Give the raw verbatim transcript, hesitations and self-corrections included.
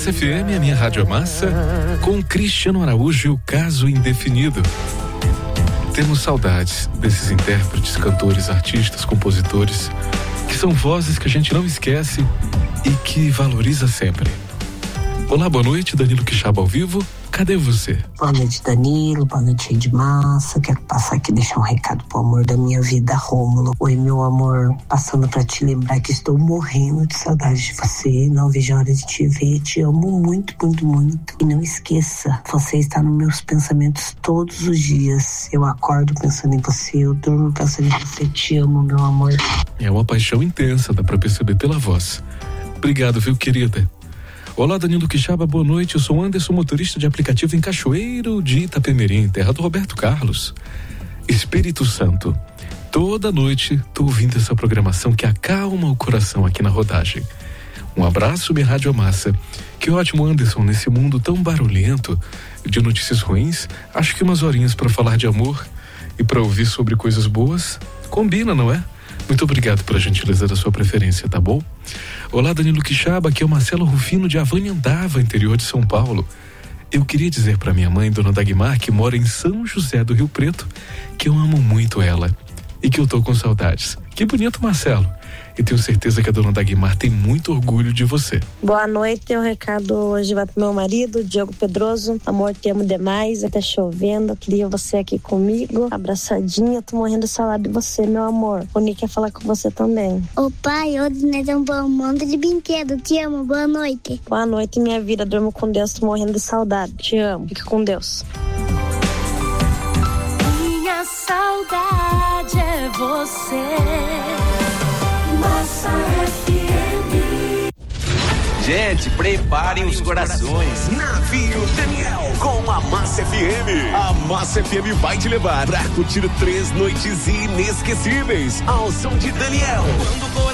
Massa F M, a minha rádio Massa, com Cristiano Araújo e o Caso Indefinido. Temos saudades desses intérpretes, cantores, artistas, compositores, que são vozes que a gente não esquece e que valoriza sempre. Olá, boa noite, Danilo Quixaba ao vivo. Cadê você? Boa noite, Danilo. Boa noite, Rede Massa. Quero passar aqui e deixar um recado pro amor da minha vida, Rômulo. Oi, meu amor. Passando pra te lembrar que estou morrendo de saudade de você. Não vejo a hora de te ver. Te amo muito, muito, muito. E não esqueça, você está nos meus pensamentos todos os dias. Eu acordo pensando em você, eu durmo pensando em você. Te amo, meu amor. É uma paixão intensa, dá pra perceber pela voz. Obrigado, viu, querida? Olá, Danilo Quixaba, boa noite. Eu sou Anderson, motorista de aplicativo em Cachoeiro de Itapemirim, terra do Roberto Carlos. Espírito Santo. Toda noite tô ouvindo essa programação que acalma o coração aqui na rodagem. Um abraço, minha rádio Massa. Que ótimo, Anderson, nesse mundo tão barulhento de notícias ruins, acho que umas horinhas para falar de amor e para ouvir sobre coisas boas combina, não é? Muito obrigado pela gentileza da sua preferência, tá bom? Olá, Danilo Quixaba, aqui é o Marcelo Rufino de Avanhandava, interior de São Paulo. Eu queria dizer para minha mãe, Dona Dagmar, que mora em São José do Rio Preto, que eu amo muito ela e que eu tô com saudades. Que bonito, Marcelo. E tenho certeza que a Dona Dagmar tem muito orgulho de você. Boa noite, o recado hoje vai pro meu marido, Diogo Pedroso. Amor, te amo demais, até chovendo, eu queria você aqui comigo, abraçadinha, tô morrendo de saudade de você, meu amor. O Nick quer falar com você também. Ô pai, hoje nós vamos um monte de brinquedo, te amo, boa noite. Boa noite, minha vida, durmo com Deus, tô morrendo de saudade, te amo, fica com Deus. Minha saudade é você. Massa F M. Gente, preparem os corações. Navio Daniel com a Massa F M. A Massa F M vai te levar pra curtir três noites inesquecíveis ao som de Daniel. Quando